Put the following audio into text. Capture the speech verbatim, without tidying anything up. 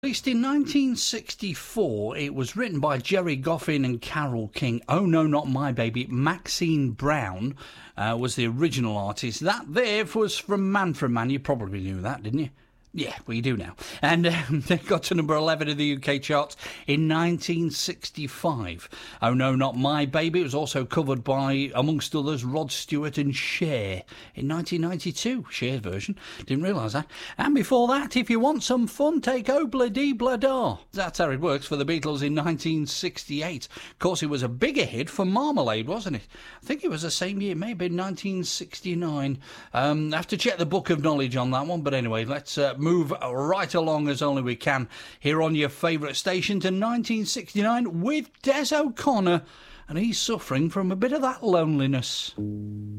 Released in nineteen sixty-four, it was written by Jerry Goffin and Carole King. Oh No, Not My Baby. Maxine Brown uh, was the original artist. That there was from Man from Man. You probably knew that, didn't you? Yeah, well, you do now. And um, they got to number eleven in the U K charts in nineteen sixty-five. Oh No, Not My Baby. It was also covered by, amongst others, Rod Stewart and Cher in nineteen ninety-two. Cher's version. Didn't realise that. And before that, if you want some fun, take Obla Dee Blah Da. That's how it works for the Beatles in nineteen sixty-eight. Of course, it was a bigger hit for Marmalade, wasn't it? I think it was the same year, maybe nineteen sixty-nine. Um, I have to check the book of knowledge on that one, but anyway, let's uh, move right along as only we can here on your favourite station to nineteen sixty-nine with Des O'Connor, and he's suffering from a bit of that loneliness.